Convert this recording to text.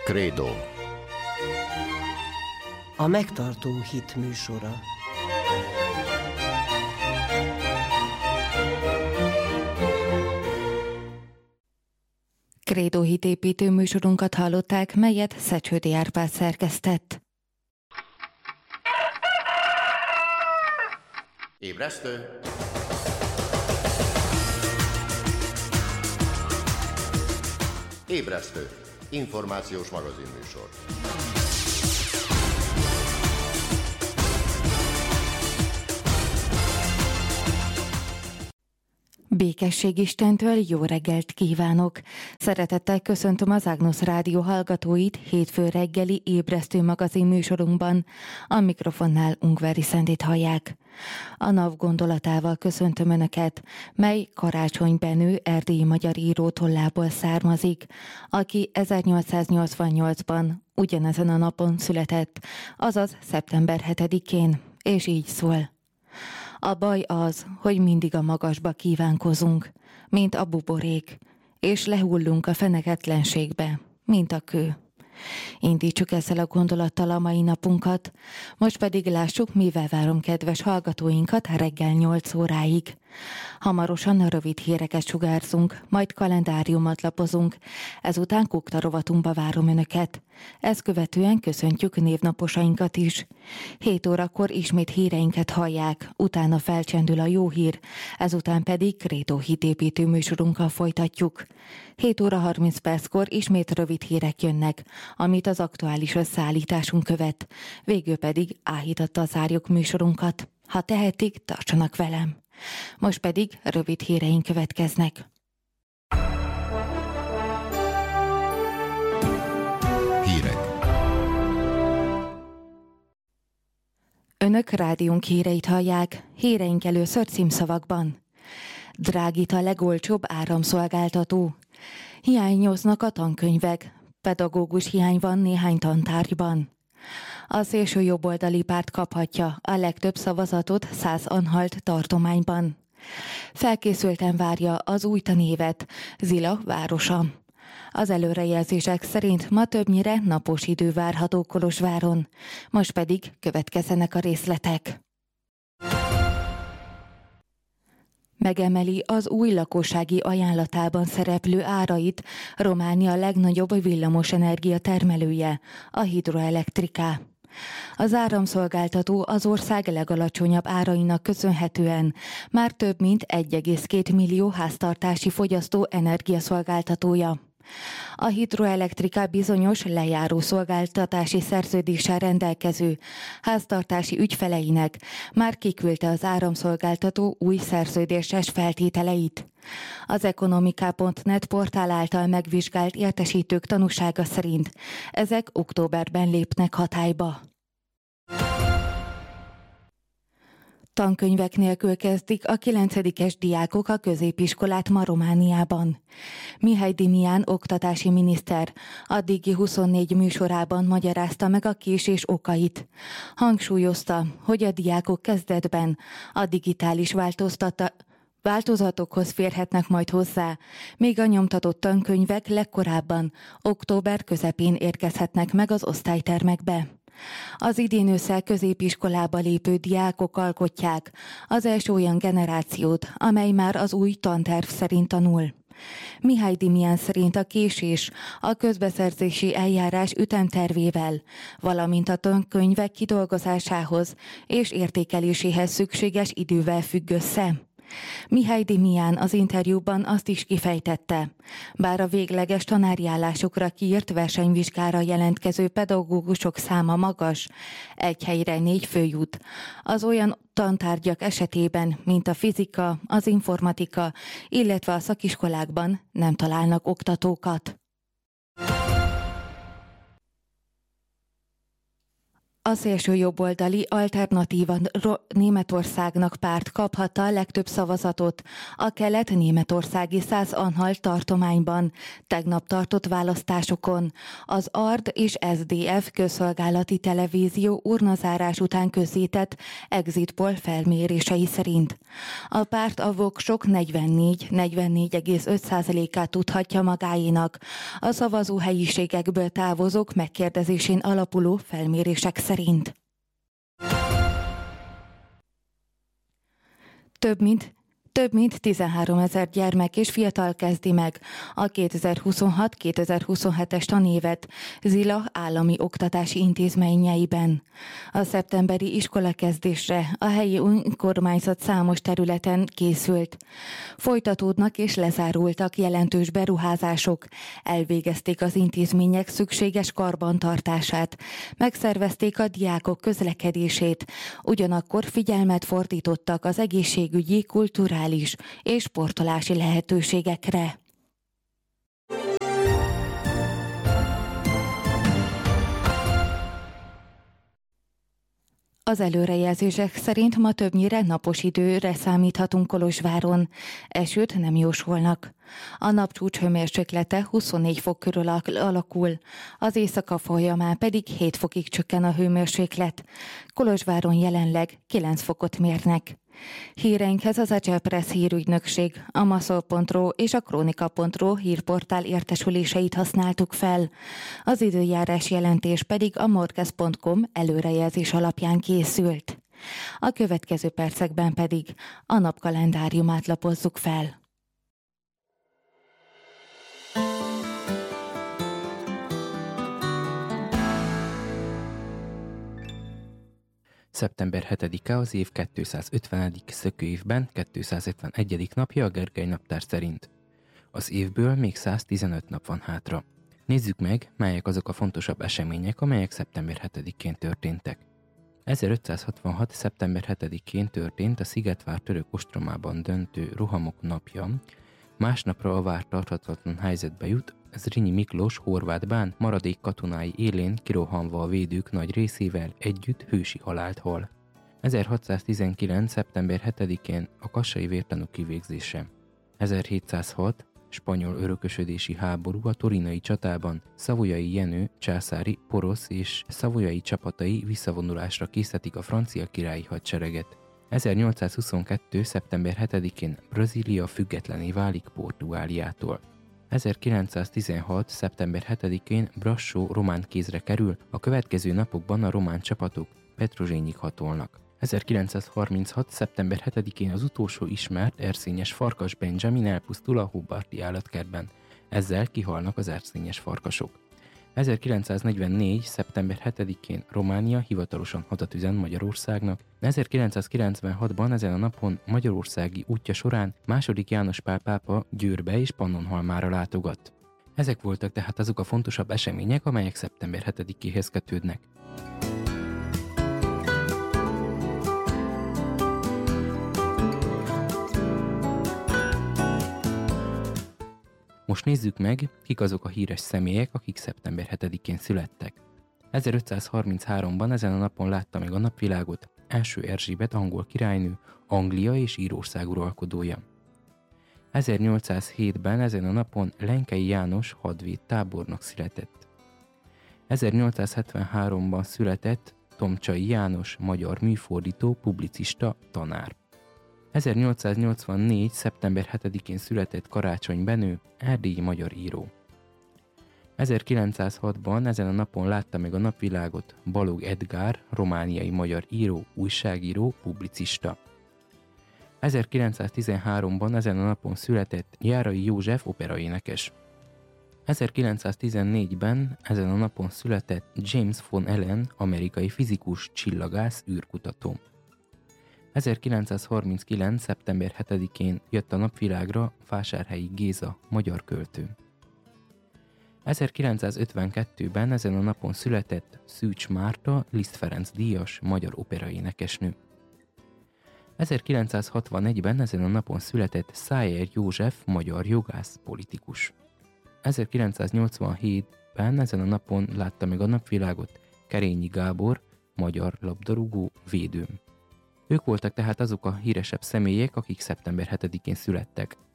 Krédó. A megtartó hit műsora. Krédó hitépítő műsorunkat hallották, melyet Szecsődi Árpád szerkesztett. Ébresztő! Ébresztő! Információs magazinműsor. Békesség Istentől, jó reggelt kívánok! Szeretettel köszöntöm az Ágnosz Rádió hallgatóit hétfő reggeli ébresztő magazin műsorunkban. A mikrofonnál Ungvári Szendit hallják. A NAV gondolatával köszöntöm Önöket, mely Karácsony Benő erdélyi magyar író tollából származik, aki 1888-ban ugyanezen a napon született, azaz szeptember 7-én, és így szól. A baj az, hogy mindig a magasba kívánkozunk, mint a buborék, és lehullunk a feneketlenségbe, mint a kő. Indítsuk ezzel a gondolattal a mai napunkat, most pedig lássuk, mivel várom kedves hallgatóinkat reggel 8 óráig. Hamarosan rövid híreket sugárzunk, majd kalendáriumot lapozunk, ezután Kukta rovatunkba várom Önöket. Ezt követően köszöntjük névnaposainkat is. 7 órakor ismét híreinket hallják, utána felcsendül a jó hír, ezután pedig Krédó hitépítő műsorunkkal folytatjuk. 7 óra 30 perckor ismét rövid hírek jönnek, amit az aktuális összeállításunk követ. Végül pedig áhítattal zárjuk műsorunkat. Ha tehetik, tartsanak velem. Most pedig rövid híreink következnek. Hírek. Önök rádiónk híreit hallják, híreink először címszavakban. Drágít a legolcsóbb áramszolgáltató. Hiányoznak a tankönyvek. Pedagógus hiány van néhány tantárgyban. A szélső jobboldali párt kaphatja a legtöbb szavazatot Szász-Anhalt tartományban. Felkészülten várja az új tanévet Zila városa. Az előrejelzések szerint ma többnyire napos idő várható Kolozsváron. Most pedig következzenek a részletek. Megemeli az új lakossági ajánlatában szereplő árait Románia legnagyobb villamosenergia termelője, a Hidroelektrika. Az áramszolgáltató az ország legalacsonyabb árainak köszönhetően már több mint 1,2 millió háztartási fogyasztó energiaszolgáltatója. A Hidroelektrika bizonyos lejáró szolgáltatási szerződéssel rendelkező háztartási ügyfeleinek már kiküldte az áramszolgáltató új szerződéses feltételeit. Az Ekonomika.net portál által megvizsgált értesítők tanúsága szerint ezek októberben lépnek hatályba. Tankönyvek nélkül kezdik a 9-es diákok a középiskolát ma Romániában. Mihály Dimián oktatási miniszter addigi 24 műsorában magyarázta meg a késés okait. Hangsúlyozta, hogy a diákok kezdetben a digitális változatokhoz férhetnek majd hozzá, míg a nyomtatott tankönyvek legkorábban, október közepén érkezhetnek meg az osztálytermekbe. Az idén ősszel középiskolába lépő diákok alkotják az első olyan generációt, amely már az új tanterv szerint tanul. Mihály Dimián szerint a késés a közbeszerzési eljárás ütemtervével, valamint a tankönyvek kidolgozásához és értékeléséhez szükséges idővel függ össze. Mihály Dimián az interjúban azt is kifejtette, bár a végleges tanári állásokra kiírt versenyvizsgára jelentkező pedagógusok száma magas, egy helyre 4 fő jut. Az olyan tantárgyak esetében, mint a fizika, az informatika, illetve a szakiskolákban nem találnak oktatókat. A A szélső jobboldali Alternatíva Németországnak párt kaphatta a legtöbb szavazatot a kelet-németországi Szász-Anhalt tartományban tegnap tartott választásokon. Az ARD és SDF közszolgálati televízió urnazárás után közzétett exit poll felmérései szerint. A párt a voksok 44,5%-át tudhatja magáénak. A szavazóhelyiségekből távozók megkérdezésén alapuló felmérések szerint. Több mint 13 000 gyermek és fiatal kezdi meg a 2026-2027-es tanévet Zila állami oktatási intézményeiben. A szeptemberi iskolakezdésre a helyi önkormányzat számos területen készült. Folytatódnak és lezárultak jelentős beruházások, elvégezték az intézmények szükséges karbantartását, megszervezték a diákok közlekedését, ugyanakkor figyelmet fordítottak az egészségügyi, kulturális és sportolási lehetőségekre. Az előrejelzések szerint ma többnyire napos időre számíthatunk Kolozsváron. Esőt nem jósolnak. A napcsúcs hőmérséklete 24 fok körül alakul, az éjszaka folyamán pedig 7 fokig csökken a hőmérséklet. Kolozsváron jelenleg 9 fokot mérnek. Híreinkhez az Agile Press hírügynökség, a Maszol.ro és a Kronika.ro hírportál értesüléseit használtuk fel. Az időjárás jelentés pedig a morkez.com előrejelzés alapján készült. A következő percekben pedig a napkalendáriumát lapozzuk fel. Szeptember 7-e az év 250. szökőévben 251. napja a Gergely naptár szerint. Az évből még 115 nap van hátra. Nézzük meg, melyek azok a fontosabb események, amelyek szeptember 7-én történtek. 1566. szeptember 7-én történt a Szigetvár török ostromában döntő rohamok napja. Másnapra a vár tarthatatlan helyzetbe jut, Zrínyi Miklós horvát bán maradék katonái élén kirohanva a védők nagy részével együtt hősi halált hal. 1619. szeptember 7-én a kassai vértanúk kivégzése. 1706. spanyol örökösödési háború a torinai csatában Savoyai Jenő császári, porosz és szavoyai csapatai visszavonulásra készítik a francia királyi hadsereget. 1822. szeptember 7-én Brazília függetlenné válik Portugáliától. 1916. szeptember 7-én Brassó román kézre kerül, a következő napokban a román csapatok Petrozsényig hatolnak. 1936. szeptember 7-én az utolsó ismert erszényes farkas Benjamin elpusztul a Hobarti állatkertben. Ezzel kihalnak az erszényes farkasok. 1944. szeptember 7-én Románia hivatalosan hadat üzen Magyarországnak. 1996-ban ezen a napon magyarországi útja során II. János Pál pápa Győrbe és Pannonhalmára látogat. Ezek voltak tehát azok a fontosabb események, amelyek szeptember 7-éhez kötődnek. Most nézzük meg, kik azok a híres személyek, akik szeptember 7-én születtek. 1533-ban ezen a napon látta meg a napvilágot első Erzsébet angol királynő, Anglia és Írország uralkodója. 1807-ben ezen a napon Lenkei János hadvéd tábornok született. 1873-ban született Tomcsai János magyar műfordító, publicista, tanár. 1884. szeptember 7-én született Karácsony Benő, erdélyi magyar író. 1906-ban ezen a napon látta meg a napvilágot Balogh Edgár, romániai magyar író, újságíró, publicista. 1913-ban ezen a napon született Járai József operaénekes. 1914-ben ezen a napon született James von Allen, amerikai fizikus, csillagász, űrkutató. 1939. szeptember 7-én jött a napvilágra Vásárhelyi Géza, magyar költő. 1952-ben ezen a napon született Szűcs Márta, Liszt Ferenc díjas, magyar operaénekesnő. 1961-ben ezen a napon született Szájer József, magyar jogász, politikus. 1987-ben ezen a napon látta meg a napvilágot Kerényi Gábor, magyar labdarúgó védő. Ők voltak tehát azok a híresebb személyek, akik szeptember 7-én születtek.